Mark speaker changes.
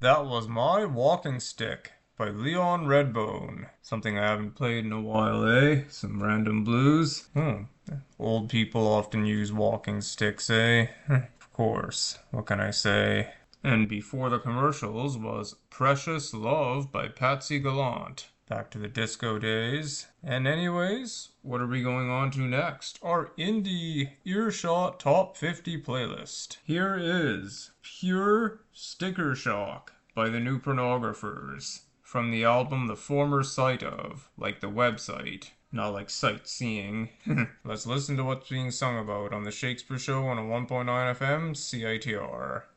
Speaker 1: That was My Walking Stick by Leon Redbone. Something I haven't played in a while, eh? Some random blues. Old people often use walking sticks, eh? Of course. What can I say? And before the commercials was Precious Love by Patsy Gallant. Back to the disco days. And anyways, what are we going on to next? Our Indie Earshot Top 50 playlist. Here is Pure Sticker Shock by the New Pornographers. From the album The Former Sight Of, like the website, not like sightseeing. Let's listen to what's being sung about on the Shakespeare Show on a 1.9 FM CITR.